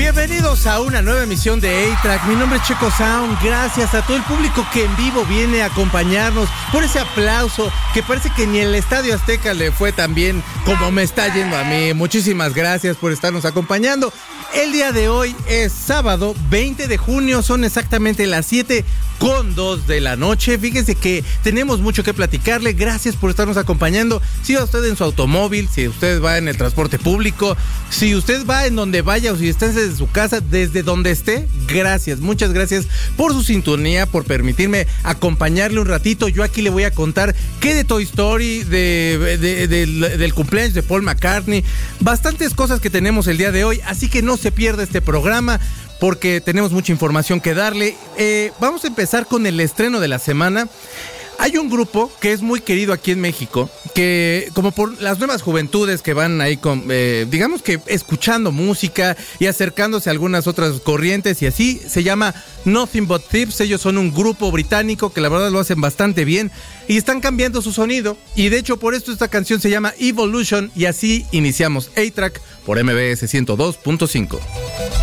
Bienvenidos a una nueva emisión de A-Track. Mi nombre es Checo Sound. Gracias a todo el público que en vivo viene a acompañarnos, por ese aplauso que parece que ni el Estadio Azteca le fue tan bien como me está yendo a mí. Muchísimas gracias por estarnos acompañando. El día de hoy es sábado 20 de junio, son exactamente las 7:02 de la noche. Fíjese que tenemos mucho que platicarle. Gracias por estarnos acompañando. Si va usted en su automóvil, si usted va en el transporte público, si usted va en donde vaya o si está desde su casa, desde donde esté, gracias, muchas gracias por su sintonía, por permitirme acompañarle un ratito. Yo aquí le voy a contar qué de Toy Story, del cumpleaños de Paul McCartney, bastantes cosas que tenemos el día de hoy, así que no se pierda este programa porque tenemos mucha información que darle. Vamos a empezar con el estreno de la semana. Hay un grupo que es muy querido aquí en México, que como por las nuevas juventudes que van ahí con, digamos que escuchando música y acercándose a algunas otras corrientes y así, se llama Nothing But Thieves. Ellos son un grupo británico que la verdad lo hacen bastante bien y están cambiando su sonido, y de hecho por esto esta canción se llama Evolution, y así iniciamos A-Track por MBS 102.5.